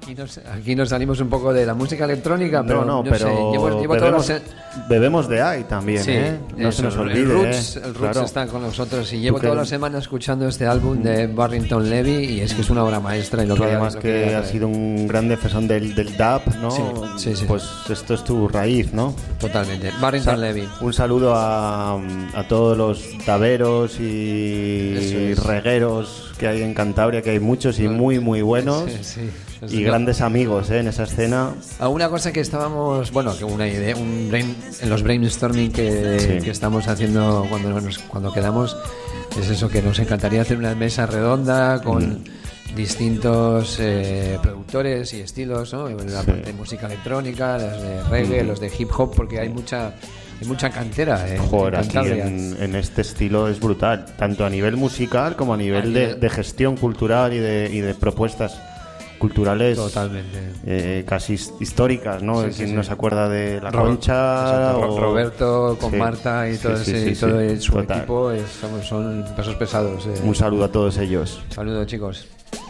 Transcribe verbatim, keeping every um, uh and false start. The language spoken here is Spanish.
Aquí nos, aquí nos salimos un poco de la música electrónica, pero no, no, no pero sé, llevo, llevo bebemos, todas las... bebemos de ahí también, Sí, ¿eh? No eso, se nos olvide, el Roots, ¿eh? el Roots Claro. está con nosotros y llevo que- toda la semana escuchando este álbum de Barrington Levy y es que es una obra maestra y lo Que que además lo que que ha sido un gran defensor del, del dub, ¿no? Sí, sí, sí. Pues esto es tu raíz, ¿no? totalmente. Barrington Sa- Levy. Un saludo a, a todos los daveros y Eso es. regueros que hay en Cantabria, que hay muchos y muy, muy buenos. Sí, sí. Y grandes amigos, ¿eh? En esa escena. A una cosa que estábamos, bueno, que una idea, un brain, en los brainstorming que, Sí. que estamos haciendo cuando nos, cuando quedamos, es eso, que nos encantaría hacer una mesa redonda con Mm. distintos eh, productores y estilos, ¿no? La Sí. parte de música electrónica, los de reggae, Mm. los de hip hop, porque hay mucha hay mucha cantera eh, Joder, en aquí Cantabria. en, en este estilo es brutal, tanto a nivel musical como a nivel A de, nivel- de gestión cultural y de, y de propuestas culturales Totalmente. eh, casi his- históricas, ¿no? Sí, sí, ¿Quién sí. no se acuerda de La Ro- Concha? exacto, Ro- o- Roberto con Sí, Marta y sí, todo, sí, ese, sí, y todo sí, su total. equipo es- son, son pesos pesados. eh. Un saludo a todos ellos. Saludos, chicos.